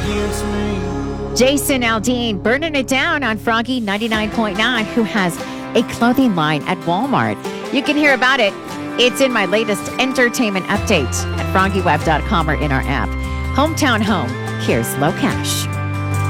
against me. Jason Aldean burning it down on Froggy 99.9, who has a clothing line at Walmart. You can hear about it. It's in my latest entertainment update at FroggyWeb.com or in our app. Hometown Home. Here's Low Cash.